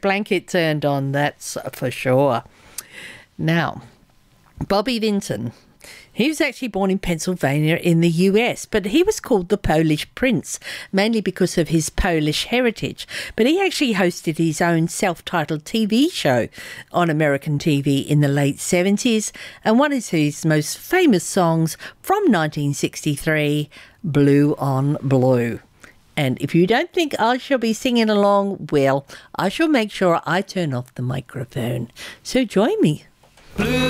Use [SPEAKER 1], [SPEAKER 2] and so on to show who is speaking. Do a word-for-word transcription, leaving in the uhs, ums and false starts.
[SPEAKER 1] electric blanket turned on, that's for sure. Now, Bobby Vinton. He was actually born in Pennsylvania in the U S, but he was called the Polish Prince, mainly because of his Polish heritage. But he actually hosted his own self-titled T V show on American T V in the late seventies, and one of his most famous songs from nineteen sixty-three, Blue on Blue. And if you don't think I shall be singing along, well, I shall make sure I turn off the microphone. So join me.
[SPEAKER 2] Blue